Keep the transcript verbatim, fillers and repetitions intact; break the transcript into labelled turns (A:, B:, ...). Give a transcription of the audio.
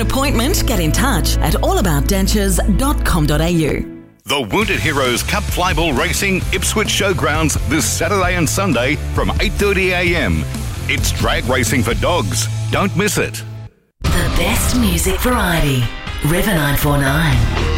A: appointment, get in touch at all about dentures dot com dot a u.
B: The Wounded Heroes Cup Flyball Racing Ipswich Showgrounds this Saturday and Sunday from eight thirty a m. It's drag racing for dogs. Don't miss it.
C: The best music variety. River nine four nine.